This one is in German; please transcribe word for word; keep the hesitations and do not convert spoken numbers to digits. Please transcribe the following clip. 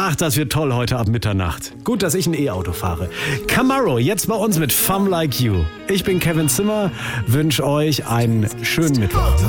Ach, das wird toll heute ab Mitternacht. Gut, dass ich ein E-Auto fahre. Camaro, jetzt bei uns mit Femme Like You. Ich bin Kevin Zimmer, wünsche euch einen schönen Mittwoch.